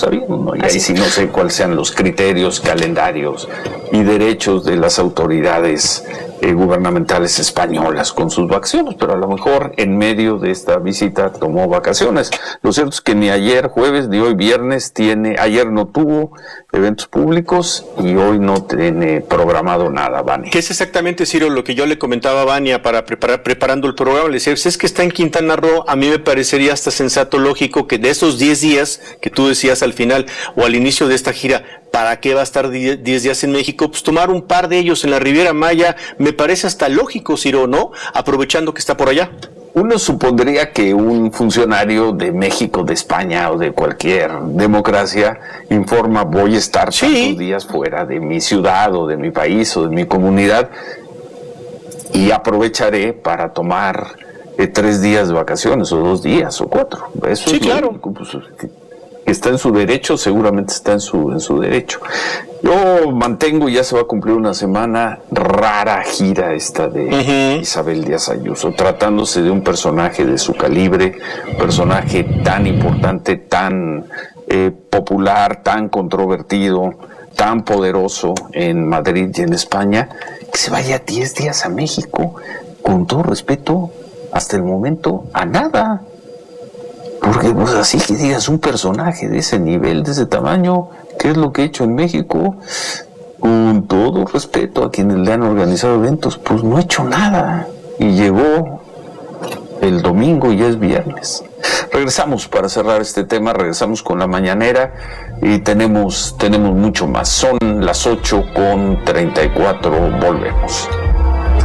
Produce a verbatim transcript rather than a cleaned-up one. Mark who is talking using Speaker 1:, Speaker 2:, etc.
Speaker 1: sabíamos, ¿no? Y ahí sí no sé cuáles sean los criterios, calendarios y derechos de las autoridades eh, gubernamentales españolas con sus vacaciones, pero a lo mejor en medio de esta visita tomó vacaciones. Lo cierto es que ni ayer jueves ni hoy viernes tiene, ayer no tuvo eventos públicos y hoy no tiene programado nada, Vania.
Speaker 2: ¿Qué es exactamente, Ciro, lo que yo le comentaba a Vania para preparar, preparando el programa? Le decía, es que está en Quintana Roo, a mí me parecería hasta sensato, lógico, que de esos diez días que tú decías al final o al inicio de esta gira, ¿para qué va a estar diez días en México? Pues tomar un par de ellos en la Riviera Maya, me parece hasta lógico, Ciro, ¿no? Aprovechando que está por allá.
Speaker 1: Uno supondría que un funcionario de México, de España o de cualquier democracia informa, voy a estar
Speaker 2: sí.
Speaker 1: tantos días fuera de mi ciudad o de mi país o de mi comunidad y aprovecharé para tomar eh, tres días de vacaciones o dos días o cuatro. Eso
Speaker 2: sí,
Speaker 1: es
Speaker 2: claro.
Speaker 1: Lo, pues, está en su derecho, seguramente está en su, en su derecho. Yo mantengo, ya se va a cumplir una semana, rara gira esta de uh-huh. Isabel Díaz Ayuso, tratándose de un personaje de su calibre, personaje tan importante, tan eh, popular, tan controvertido, tan poderoso en Madrid y en España, que se vaya diez días a México, con todo respeto, hasta el momento, a nada. Porque pues así que digas un personaje de ese nivel, de ese tamaño, ¿qué es lo que he hecho en México? Con todo respeto a quienes le han organizado eventos, pues no he hecho nada. Y llegó el domingo y ya es viernes. Regresamos para cerrar este tema, regresamos con la mañanera y tenemos, tenemos mucho más. Son las ocho con treinta y cuatro, volvemos.